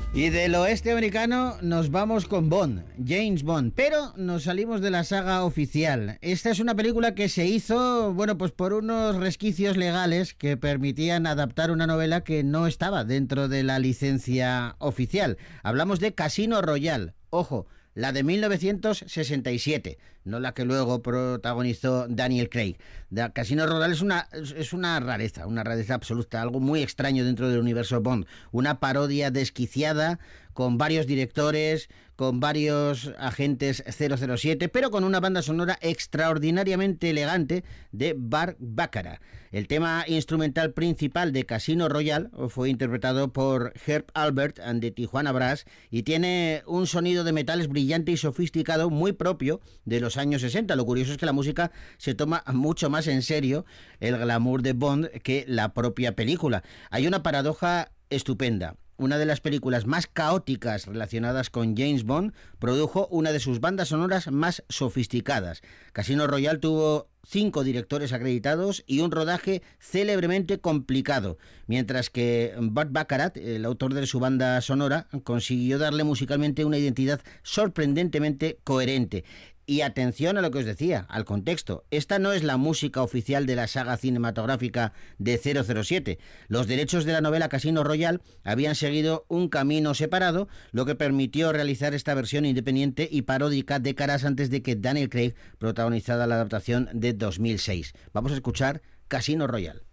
Y del oeste americano nos vamos con Bond, James Bond, pero nos salimos de la saga oficial. Esta es una película que se hizo, bueno, pues por unos resquicios legales que permitían adaptar una novela que no estaba dentro de la licencia oficial. Hablamos de Casino Royale. Ojo, la de 1967, no la que luego protagonizó Daniel Craig. Casino Royale es una rareza absoluta, algo muy extraño dentro del universo Bond, una parodia desquiciada con varios directores, con varios agentes 007, pero con una banda sonora extraordinariamente elegante de Burt Bacharach. El tema instrumental principal de Casino Royale fue interpretado por Herb Alpert and the Tijuana Brass y tiene un sonido de metales brillante y sofisticado muy propio de los años 60. Lo curioso es que la música se toma mucho más en serio el glamour de Bond que la propia película. Hay una paradoja estupenda. Una de las películas más caóticas relacionadas con James Bond produjo una de sus bandas sonoras más sofisticadas. Casino Royale tuvo 5 directores acreditados y un rodaje célebremente complicado, mientras que Burt Bacharach, el autor de su banda sonora, consiguió darle musicalmente una identidad sorprendentemente coherente. Y atención a lo que os decía, al contexto. Esta no es la música oficial de la saga cinematográfica de 007. Los derechos de la novela Casino Royale habían seguido un camino separado, lo que permitió realizar esta versión independiente y paródica décadas antes de que Daniel Craig protagonizara la adaptación de 2006. Vamos a escuchar Casino Royale.